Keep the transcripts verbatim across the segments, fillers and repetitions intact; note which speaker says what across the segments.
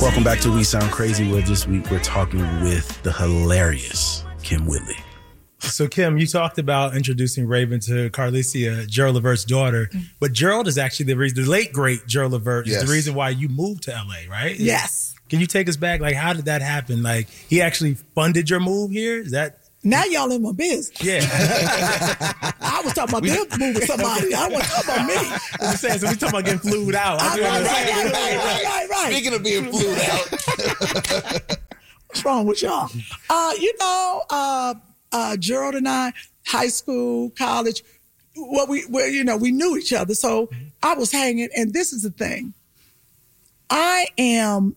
Speaker 1: Welcome back to We Sound Crazy, where this week we're talking with the hilarious Kim Whitley.
Speaker 2: So, Kim, you talked about introducing Raven to Carlicia, Gerald Levert's daughter, but Gerald is actually the reason, the late, great Gerald Levert is
Speaker 3: Yes.
Speaker 2: the reason why you moved to L A, right? Is-
Speaker 4: Yes.
Speaker 2: Can you take us back? Like, how did that happen? Like, he actually funded your move here? Is that...
Speaker 4: Now y'all in my business.
Speaker 2: Yeah.
Speaker 4: I was talking about them moving somebody. I wasn't talking about me.
Speaker 2: I'm just saying, so we talking about getting flued out.
Speaker 4: Right,
Speaker 2: I
Speaker 4: right,
Speaker 2: was
Speaker 4: right,
Speaker 2: saying,
Speaker 4: right, right, right, right.
Speaker 3: Speaking of being flued out.
Speaker 4: What's wrong with y'all? Uh, you know, uh, uh, Gerald and I, high school, college, well, we, we, you know, we knew each other. So I was hanging, and this is the thing. I am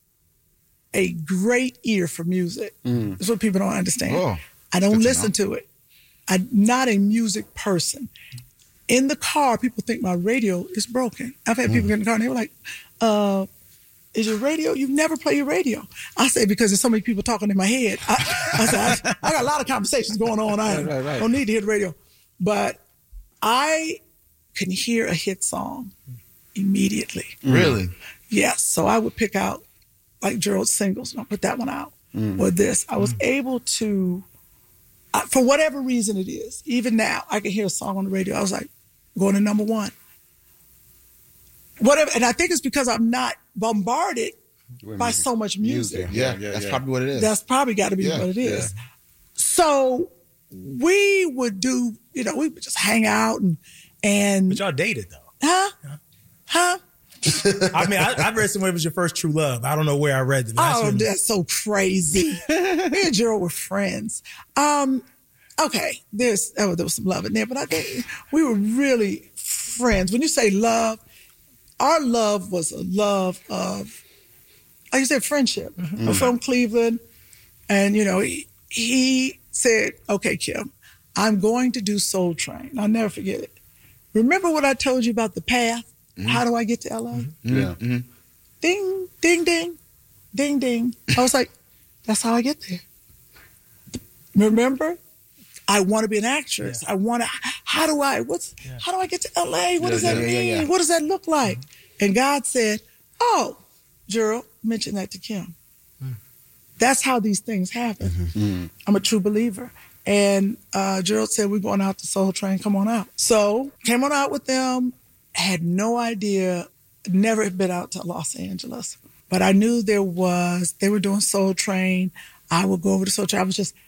Speaker 4: a great ear for music.
Speaker 3: Mm.
Speaker 4: That's what people don't understand.
Speaker 3: Oh,
Speaker 4: I don't
Speaker 3: good to
Speaker 4: listen to it. I'm not a music person. In the car, people think my radio is broken. I've had people get in the car and they were like, uh, is your radio? You never play your radio. I say, because there's so many people talking in my head. I, I said, I, I got a lot of conversations going on. I
Speaker 3: Right, right, right.
Speaker 4: don't need to hear the radio. But I can hear a hit song immediately.
Speaker 3: Really?
Speaker 4: Yes. So I would pick out like Gerald's singles and I'll put that one out.
Speaker 3: Mm.
Speaker 4: Or this. I was able to, uh, for whatever reason it is, even now, I can hear a song on the radio. I was like, going to number one. Whatever. And I think it's because I'm not bombarded by so much music.
Speaker 3: Yeah, that's probably what it is.
Speaker 4: That's probably got to be
Speaker 3: Yeah,
Speaker 4: what it is. So we would do, you know, we would just hang out and, and
Speaker 2: But y'all dated, though.
Speaker 4: huh? Huh?
Speaker 2: I mean, I, I read somewhere it was your first true love. I don't know where I read it. but
Speaker 4: Oh,
Speaker 2: that's your-
Speaker 4: that's so crazy. Me and Gerald were friends. Um, okay, there's oh, there was some love in there, but I think we were really friends. When you say love, our love was a love of, like you said, friendship.
Speaker 2: Mm-hmm.
Speaker 4: We're from Cleveland, and you know, he, he said, "Okay, Kim, I'm going to do Soul Train." I'll never forget it. Remember what I told you about the path?
Speaker 3: Mm-hmm.
Speaker 4: How do I get to L A?
Speaker 3: Yeah. Mm-hmm.
Speaker 4: Ding, ding, ding, ding, ding. I was like, that's how I get there. Remember? I want to be an actress.
Speaker 2: Yeah.
Speaker 4: I want to, how do I, what's,
Speaker 2: Yeah.
Speaker 4: how do I get to L A? What
Speaker 3: Yeah,
Speaker 4: does that
Speaker 3: yeah, yeah,
Speaker 4: mean?
Speaker 3: yeah.
Speaker 4: What does that look like? And God said, oh, Gerald, mention that to Kim. That's how these things happen.
Speaker 3: Mm-hmm.
Speaker 4: I'm a true believer. And uh, Gerald said, we're going out to Soul Train, come on out. So came on out with them, had no idea, never had been out to Los Angeles. But I knew there was, they were doing Soul Train. I would go over to Soul Train. I was just,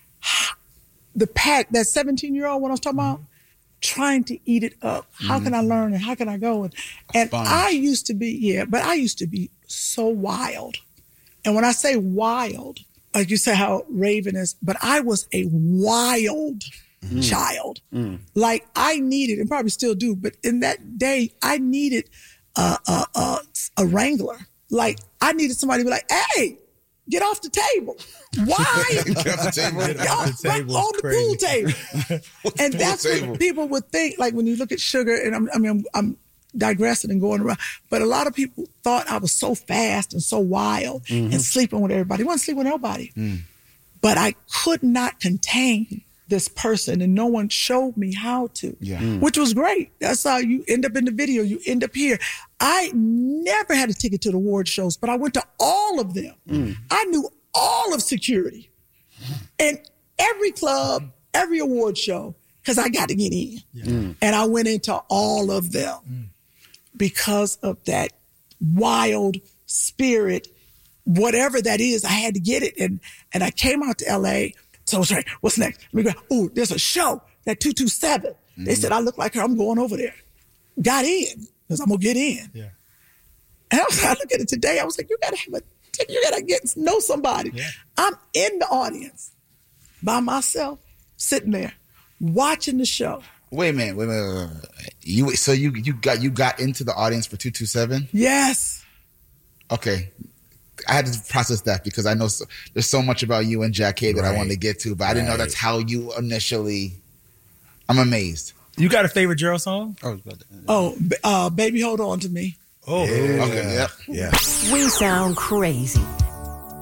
Speaker 4: the pack, that seventeen-year-old one I was talking about, trying to eat it up. How can I learn and how can I go? And, and
Speaker 3: Fun.
Speaker 4: I used to be, yeah, but I used to be so wild. And when I say wild, like you say how Raven is, but I was a wild child. Like I needed, and probably still do, but in that day, I needed a, a, a, a wrangler. Like I needed somebody to be like, hey, get off the table. Why?
Speaker 3: Get off the table.
Speaker 2: Get off the
Speaker 4: Right
Speaker 2: table is
Speaker 4: on the
Speaker 2: crazy.
Speaker 4: pool table. And
Speaker 3: pool
Speaker 4: that's
Speaker 3: table?
Speaker 4: what people would think, like when you look at Sugar, and I'm, I mean, I'm, I'm digressing and going around, but a lot of people thought I was so fast and so wild and sleeping with everybody. I wasn't sleeping with nobody. But I could not contain this person, and no one showed me how to,
Speaker 3: Yeah.
Speaker 4: which was great. That's how you end up in the video. You end up here. I never had a ticket to the award shows, but I went to all of them. I knew all of security and every club, every award show, because I got to get in. And I went into all of them because of that wild spirit, whatever that is, I had to get it. And and I came out to L A. So I was like, what's next? Let me go, oh, there's a show, that two two seven. They said, I look like her, I'm going over there. Got in, because I'm going to get in.
Speaker 2: Yeah.
Speaker 4: And I, was, I look at it today, I was like, you got to have a, you got to get to know somebody.
Speaker 2: Yeah.
Speaker 4: I'm in the audience by myself, sitting there, watching the show.
Speaker 3: Wait a minute. Wait a minute. Wait a minute. You so you you got you got into the audience for two two seven?
Speaker 4: Yes.
Speaker 3: Okay. I had to process that because I know so, there's so much about you and Jack K that I
Speaker 1: Right.
Speaker 3: wanted to get to, but I didn't know
Speaker 1: Right.
Speaker 3: that's how you initially. I'm amazed.
Speaker 2: You got a favorite Gerald song?
Speaker 4: Oh, b- uh, baby, hold on to me.
Speaker 2: Oh,
Speaker 3: Okay. Yep.
Speaker 1: Yeah.
Speaker 5: We sound crazy.